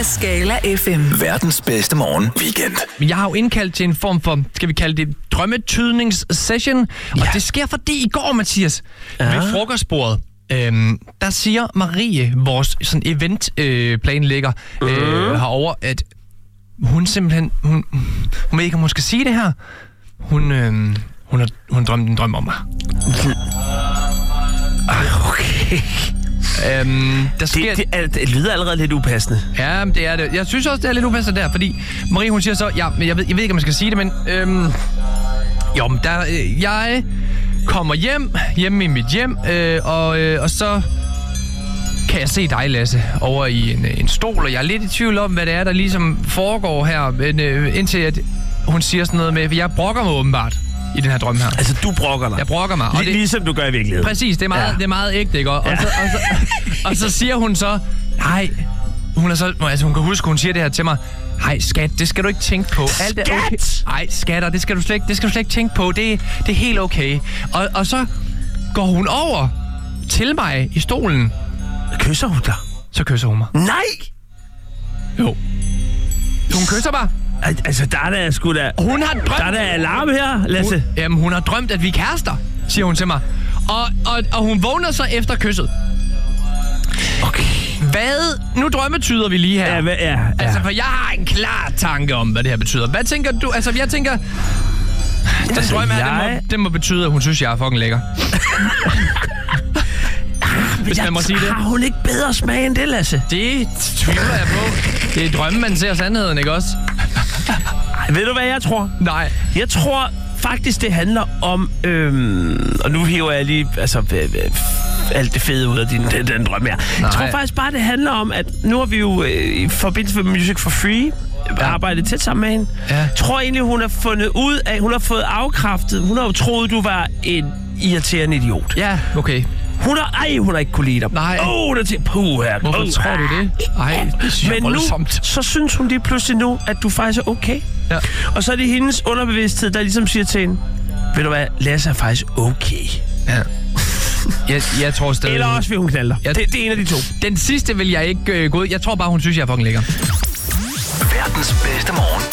af Skala FM. Verdens bedste morgen weekend. Jeg har jo indkaldt til en form for, skal vi kalde det, drømmetydningssession. Ja. Og det sker fordi i går, Mathias, ved frokostbordet, der siger Marie, vores sådan eventplanlægger herover, at hun simpelthen, hun ved ikke, om hun skal sige det her. Hun drømte en drøm om mig. Okay. Der sker... det lyder allerede lidt upassende. Ja, det er det. Jeg synes også, det er lidt upassende der, fordi Marie, hun siger så, ja, men jeg ved ikke, om jeg skal sige det, men jeg kommer hjem i mit hjem, og så kan jeg se dig, Lasse, over i en stol, og jeg er lidt i tvivl om, hvad det er, der ligesom foregår her, men, indtil at hun siger sådan noget med, for jeg brokker mig åbenbart i den her drøm her. Altså, du brokker dig? Jeg brokker mig. Og ligesom du gør i virkeligheden. Præcis, det er meget ægte, ikke? Og så siger hun så, nej, hun kan huske, hun siger det her til mig, nej, skat, det skal du ikke tænke på. Alt er okay. Nej, skatter, det skal du slet ikke tænke på. Det er helt okay. Og så går hun over til mig i stolen. Kysser hun dig? Så kysser hun mig. Nej! Jo. Hun kysser mig. Altså, der er der sgu da... Hun har drømt... Der er der alarm her, Lasse. Hun har drømt, at vi er kærester, siger hun til mig. Og hun vågner så efter kysset. Okay. Hvad? Nu drømmetyder vi lige her. Ja. Altså, for jeg har en klar tanke om, hvad det her betyder. Hvad tænker du? Altså, jeg tænker... Den drøm her, det må betyde, at hun synes, jeg er fucking lækker. Hvis man må sige det. Har hun ikke bedre smag end det, Lasse? Det tvivler jeg på. Det er drømme, man ser sandheden, ikke også? Ved du, hvad jeg tror? Nej. Jeg tror faktisk, det handler om... og nu hiver jeg lige alt det fede ud af den drøm her. Jeg tror faktisk bare, det handler om, at nu har vi jo i forbindelse med Music for Free arbejdet tæt sammen med hende. Ja. Jeg tror egentlig, hun har fundet ud af... Hun har fået afkræftet... Hun har jo troet, du var en irriterende idiot. Ja, okay. Hun har ikke kunne lide dig. Nej. Hun har tænkt, her. Hvorfor tror du det? Ej, det men nu, så synes hun lige pludselig nu, at du faktisk er okay. Ja. Og så er det hendes underbevidsthed, der ligesom siger til hende, ved du hvad, Lasse er faktisk okay. Ja. Jeg tror stadig... Eller også vil hun knalde dig. Det er en af de to. Den sidste vil jeg ikke gå ud. Jeg tror bare, hun synes, jeg er fucking lækker. Verdens bedste morgen